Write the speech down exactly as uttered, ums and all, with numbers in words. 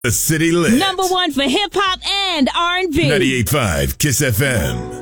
The City Lit. Number one for hip hop and R and B. ninety-eight point five Kiss F M.